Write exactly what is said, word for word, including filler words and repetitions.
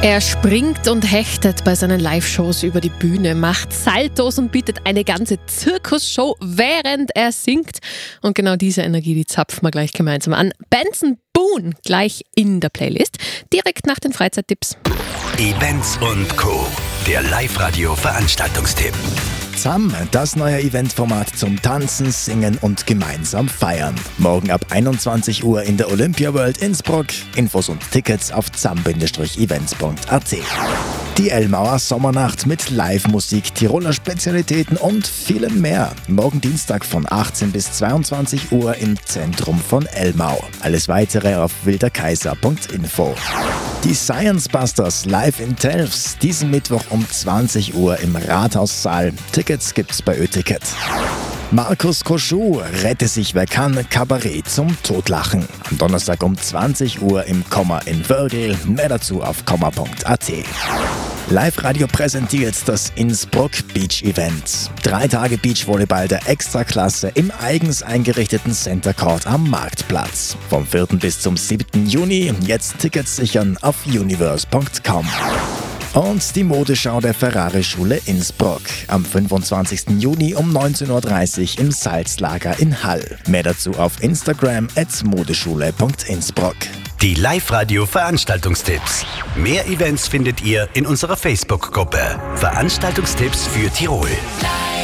Er springt und hechtet bei seinen Live-Shows über die Bühne, macht Saltos und bietet eine ganze Zirkusshow, während er singt. Und genau diese Energie, die zapfen wir gleich gemeinsam an. Benson Boone gleich in der Playlist, direkt nach den Freizeittipps. Events und Co. Der Live-Radio-Veranstaltungstipp. Z A M, das neue Eventformat zum Tanzen, Singen und gemeinsam feiern. Morgen ab einundzwanzig Uhr in der Olympia World Innsbruck. Infos und Tickets auf zam events punkt a t. Die Elmauer Sommernacht mit Live-Musik, Tiroler Spezialitäten und vielem mehr. Morgen Dienstag von achtzehn bis zweiundzwanzig Uhr im Zentrum von Elmau. Alles weitere auf wilderkaiser punkt info. Die Science Busters live in Telfs, diesen Mittwoch um zwanzig Uhr im Rathaussaal. Tickets gibt's bei Ö-Ticket. Markus Koschuh, Rette sich wer kann, Kabarett zum Totlachen. Am Donnerstag um zwanzig Uhr im Komma in Wörgl. Mehr dazu auf komma punkt a t. Live-Radio präsentiert das Innsbruck Beach Event. Drei Tage Beachvolleyball der Extraklasse im eigens eingerichteten Center Court am Marktplatz. Vom vierten bis zum siebten Juni. Jetzt Tickets sichern auf universe punkt com. Und die Modeschau der Ferrari-Schule Innsbruck. Am fünfundzwanzigsten Juni um neunzehn Uhr dreißig im Salzlager in Hall. Mehr dazu auf Instagram at modeschule punkt innsbruck. Die Live-Radio-Veranstaltungstipps. Mehr Events findet ihr in unserer Facebook-Gruppe. Veranstaltungstipps für Tirol.